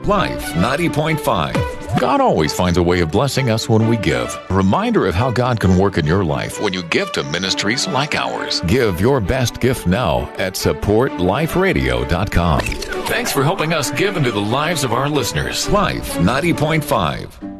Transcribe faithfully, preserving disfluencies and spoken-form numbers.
Life ninety point five. God always finds a way of blessing us when we give. A reminder of how God can work in your life when you give to ministries like ours. Give your best gift now at support life radio dot com. Thanks for helping us give into the lives of our listeners. Life ninety point five.